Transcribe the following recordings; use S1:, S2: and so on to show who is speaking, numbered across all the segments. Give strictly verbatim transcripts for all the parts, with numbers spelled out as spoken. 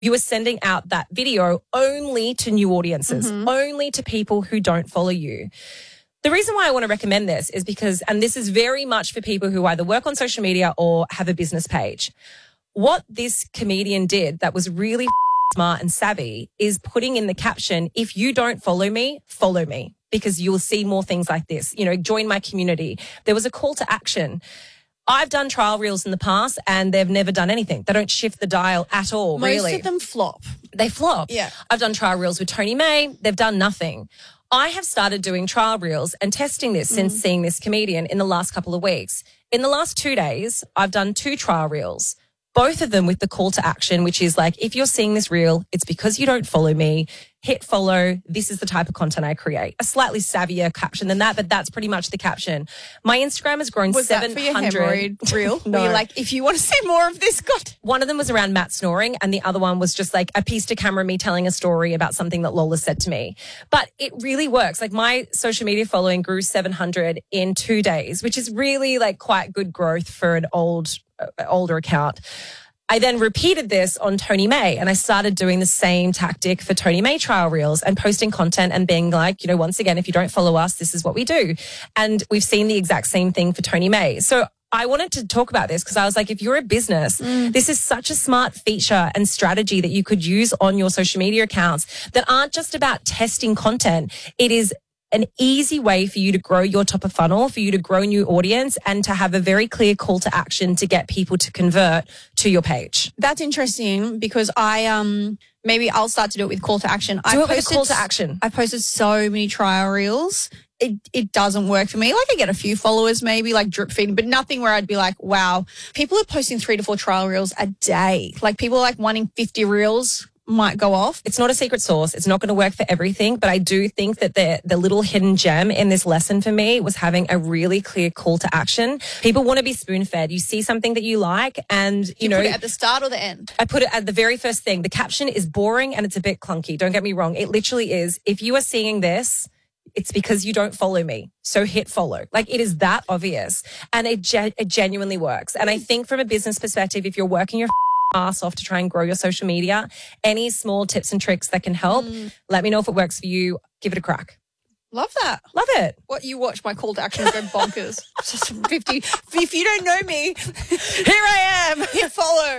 S1: You are sending out that video only to new audiences, mm-hmm. only to people who don't follow you. The reason why I want to recommend this is because, and this is very much for people who either work on social media or have a business page. What this comedian did that was really smart and savvy is putting in the caption, if you don't follow me, follow me, because you'll see more things like this. You know, join my community. There was a call to action. I've done trial reels in the past and they've never done anything. They don't shift the dial at all,
S2: Most
S1: really.
S2: Most of them flop.
S1: They flop.
S2: Yeah.
S1: I've done trial reels with Tony May. They've done nothing. I have started doing trial reels and testing this mm. since seeing this comedian in the last couple of weeks. In the last two days, I've done two trial reels. Both of them with the call to action, which is like, if you're seeing this reel, it's because you don't follow me. Hit follow. This is the type of content I create. A slightly savvier caption than that, but that's pretty much the caption. My Instagram has grown
S2: was
S1: seven hundred.
S2: Was that for your hemorrhoid reel?
S1: No.
S2: Were you like, if you want to see more of this, God.
S1: One of them was around Matt snoring and the other one was just like a piece to camera me telling a story about something that Lola said to me. But it really works. Like my social media following grew seven hundred in two days, which is really like quite good growth for an old, uh, older account. I then repeated this on Tony May and I started doing the same tactic for Tony May trial reels and posting content and being like, you know, once again, if you don't follow us, this is what we do. And we've seen the exact same thing for Tony May. So I wanted to talk about this because I was like, if you're a business, mm. this is such a smart feature and strategy that you could use on your social media accounts that aren't just about testing content. It is an easy way for you to grow your top of funnel, for you to grow new audience and to have a very clear call to action to get people to convert to your page.
S2: That's interesting because I, um, maybe I'll start to do it with call to action.
S1: Do
S2: I
S1: it
S2: posted,
S1: with a call to action.
S2: I posted so many trial reels. It, it doesn't work for me. Like I get a few followers, maybe like drip feeding, but nothing where I'd be like, wow, people are posting three to four trial reels a day. Like people are like wanting fifty reels. Might go off.
S1: It's not a secret sauce. It's not going to work for everything, but I do think that the the little hidden gem in this lesson for me was having a really clear call to action. People want to be spoon-fed. You see something that you like and, you,
S2: you
S1: know.
S2: put it at the start or the end?
S1: I put it at the very first thing. The caption is boring and it's a bit clunky. Don't get me wrong. It literally is. If you are seeing this, it's because you don't follow me. So hit follow. Like it is that obvious and it, ge- it genuinely works. And I think from a business perspective, if you're working your ass off to try and grow your social media, any small tips and tricks that can help, mm. let me know if it works for you. Give it a crack.
S2: Love that.
S1: Love it.
S2: What, you watch my call to action go bonkers. fifty. If you don't know me,
S1: here I am.
S2: Hit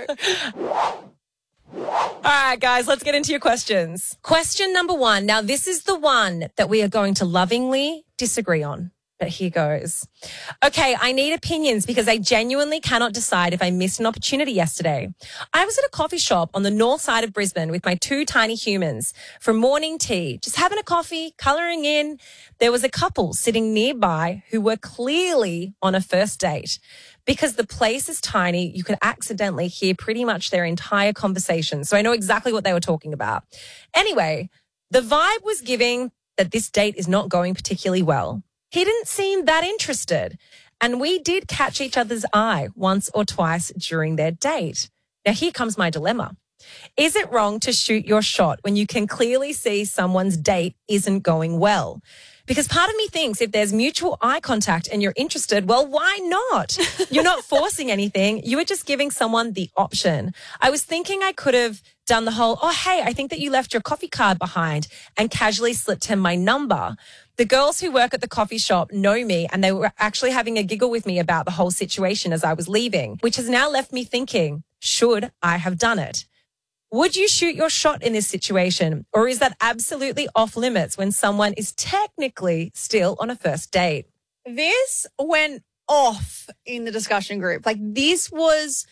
S2: follow.
S1: All right, guys, let's get into your questions. Question number one. Now, this is the one that we are going to lovingly disagree on. But here goes. Okay, I need opinions because I genuinely cannot decide if I missed an opportunity yesterday. I was at a coffee shop on the north side of Brisbane with my two tiny humans for morning tea, just having a coffee, colouring in. There was a couple sitting nearby who were clearly on a first date. Because the place is tiny, you could accidentally hear pretty much their entire conversation. So I know exactly what they were talking about. Anyway, the vibe was giving that this date is not going particularly well. He didn't seem that interested. And we did catch each other's eye once or twice during their date. Now, here comes my dilemma. Is it wrong to shoot your shot when you can clearly see someone's date isn't going well? Because part of me thinks if there's mutual eye contact and you're interested, well, why not? You're not forcing anything. You were just giving someone the option. I was thinking I could have done the whole, oh, hey, I think that you left your coffee card behind and casually slipped him my number. The girls who work at the coffee shop know me and they were actually having a giggle with me about the whole situation as I was leaving, which has now left me thinking, should I have done it? Would you shoot your shot in this situation? Or is that absolutely off limits when someone is technically still on a first date?
S2: This went off in the discussion group. Like this was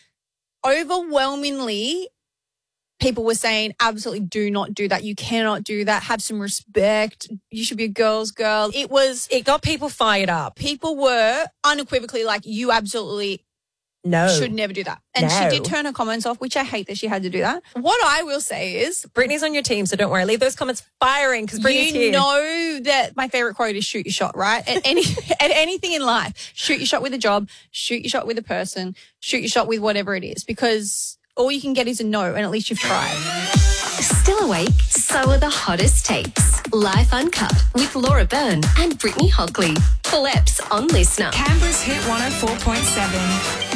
S2: overwhelmingly, people were saying, absolutely do not do that. You cannot do that. Have some respect. You should be a girl's girl. It was,
S1: it got people fired up.
S2: People were unequivocally like, you absolutely
S1: No.
S2: should never do that. And
S1: no.
S2: she did turn her comments off, which I hate that she had to do that. What I will say is,
S1: Brittany's on your team, so don't worry. Leave those comments firing because Brittany's
S2: you
S1: here.
S2: know that my favorite quote is shoot your shot, right? At any at anything in life, shoot your shot with a job, shoot your shot with a person, shoot your shot with whatever it is, because all you can get is a no, and at least you've tried.
S3: Still awake? So are the hottest takes. Life Uncut with Laura Byrne and Brittany Hockley. Full eps on Listener.
S4: Canberra's Hit one oh four point seven.